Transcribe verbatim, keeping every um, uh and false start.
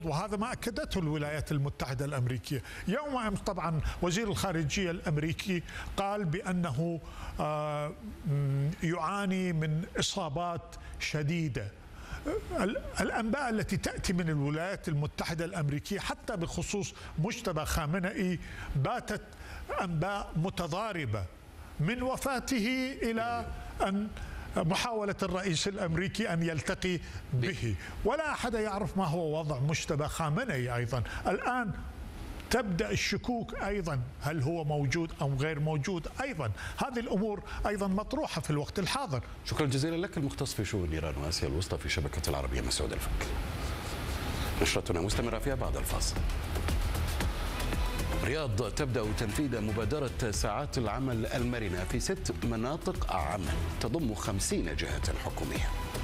وهذا ما أكدته الولايات المتحدة الأمريكية. يوم أمس طبعا وزير الخارجية الأمريكي قال بأنه يعاني من إصابات شديدة. الأنباء التي تأتي من الولايات المتحدة الأمريكية حتى بخصوص مجتبى خامنئي باتت أنباء متضاربة، من وفاته إلى أن محاولة الرئيس الأمريكي أن يلتقي به، ولا أحد يعرف ما هو وضع مجتبى خامنئي. أيضا الآن تبدأ الشكوك أيضا، هل هو موجود أو غير موجود؟ أيضا هذه الأمور أيضا مطروحة في الوقت الحاضر. شكرا جزيلا لك، المختص في شؤون إيران وآسيا الوسطى في شبكة العربية مسعود الفك. نشرتنا مستمرة فيها بعد الفاصل. رياض تبدأ تنفيذ مبادرة ساعات العمل المرنة في ست مناطق عمل تضم خمسين جهة حكومية.